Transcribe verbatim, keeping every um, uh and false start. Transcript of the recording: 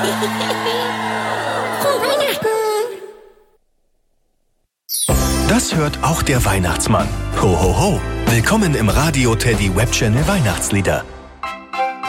Frohe Weihnachten! Das hört auch der Weihnachtsmann. Ho, ho, ho. Willkommen im Radio Teddy Webchannel Weihnachtslieder.